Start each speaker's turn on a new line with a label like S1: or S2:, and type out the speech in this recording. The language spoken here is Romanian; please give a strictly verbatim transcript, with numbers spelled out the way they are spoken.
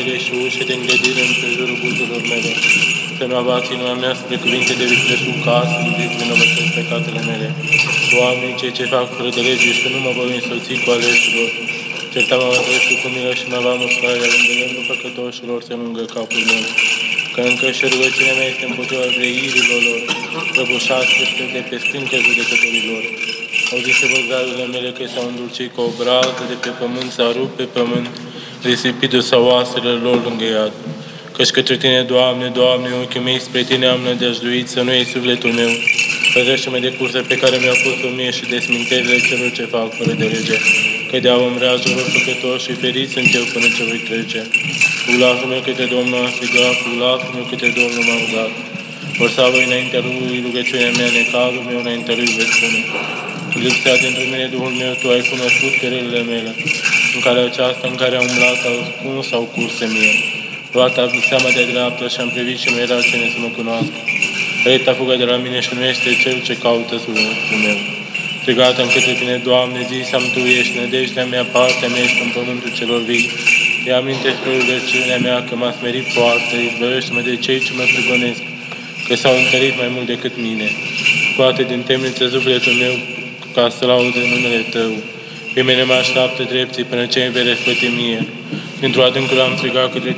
S1: mele și ușe de îngrădire în prejurul buzurilor mele. Să nu abați inima mea spre cuvinte de vicleșug, ca astfel de vinovățesc păcatele mele. Doamne, cei ce fac fără de lege și nu mă voi însoți cu aleșilor. Certa-mă mă dreptul cu milă și mă va musca, iar îndemnul păcătoșilor să lungă capul meu. Că încă și rugăciunea mea este împotriva vreirilor lor, prăbușați de pe stâncă judecătorilor. Auziți vă gradurile mele că s-au îndulcit ca o brază de pe pământ, s-a rupt pe pământ, risipit sau oasele lor lângă iad. Căci către Tine, Doamne, Doamne, ochii mei spre Tine am nădăjduit, să nu iei sufletul meu. Păzește-mă de curse pe care mi-au pus-o mie și de sminterile celor ce fac fără de lege. Că de-au îmreajurul păcătoși și feriți sunt eu până ce voi trece. Cu glasul meu către Domnul am strigat, cu glasul meu către Domnul m-am rugat. Vărsa voi înaintea Lui rugăciunea mea, necazul meu înaintea Lui veți spune. Lipsea dintre mine Duhul meu, Tu ai cunoscut cărările mele. În calea aceasta în care am umblat, au ascuns sau curse mie. Luat am seama de dreaptă și am privit și nu era cine să mă cunoască. Reta fugă de la mine și nu este cel ce caută sufletul meu. Strigat am către Tine, Doamne, zi-am Tu ești nădejdea mea, partea mea ești în pământul celor vii. Ia aminte spre rugăciunea mea că m-a smerit foarte, izbăvește-mă de cei ce mă prigonesc, că s-au întărit mai mult decât mine. Scoate din temniță sufletul meu ca să laude numele Tău. Pe mine mă așteaptă drepții până ce îmi vei răsplăti mie. Dintr-o adâncul am strigat către